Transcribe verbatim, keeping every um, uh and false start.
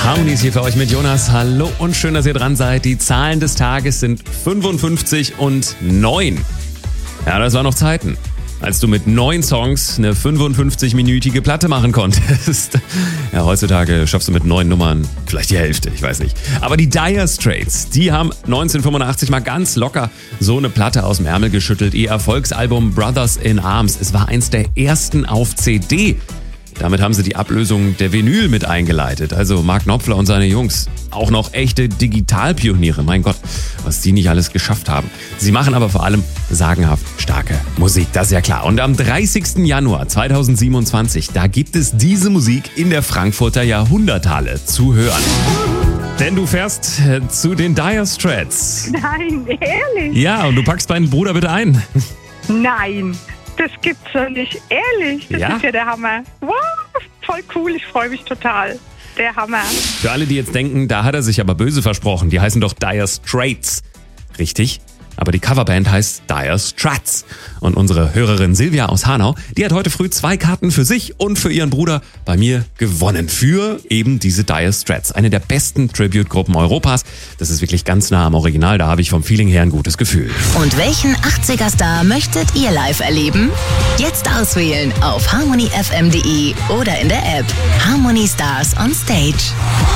Harmony ist hier für euch mit Jonas. Hallo und schön, dass ihr dran seid. Die Zahlen des Tages sind fünfundfünfzig und neun. Ja, das waren noch Zeiten, als du mit neun Songs eine fünfundfünfzig-minütige Platte machen konntest. Ja, heutzutage schaffst du mit neun Nummern vielleicht die Hälfte, ich weiß nicht. Aber die Dire Straits, die haben neunzehnhundertfünfundachtzig mal ganz locker so eine Platte aus dem Ärmel geschüttelt. Ihr Erfolgsalbum Brothers in Arms, es war eins der ersten auf C D. Damit haben sie die Ablösung der Vinyl mit eingeleitet. Also Mark Knopfler und seine Jungs. Auch noch echte Digitalpioniere. Mein Gott, was die nicht alles geschafft haben. Sie machen aber vor allem sagenhaft starke Musik, das ist ja klar. Und am dreißigsten Januar zweitausendsiebenundzwanzig, da gibt es diese Musik in der Frankfurter Jahrhunderthalle zu hören. Denn du fährst äh, zu den Dire Straits. Nein, ehrlich? Ja, und du packst deinen Bruder bitte ein. Nein, das gibt's doch nicht. Ehrlich, das Ja? ist ja der Hammer. Wow, voll cool, ich freue mich total. Der Hammer. Für alle, die jetzt denken, da hat er sich aber böse versprochen. Die heißen doch Dire Straits. Richtig? Aber die Coverband heißt Dire Strats. Und unsere Hörerin Silvia aus Hanau, die hat heute früh zwei Karten für sich und für ihren Bruder bei mir gewonnen. Für eben diese Dire Strats. Eine der besten Tribute-Gruppen Europas. Das ist wirklich ganz nah am Original. Da habe ich vom Feeling her ein gutes Gefühl. Und welchen achtziger-Star möchtet ihr live erleben? Jetzt auswählen auf harmony f m punkt d e oder in der App Harmony Stars on Stage.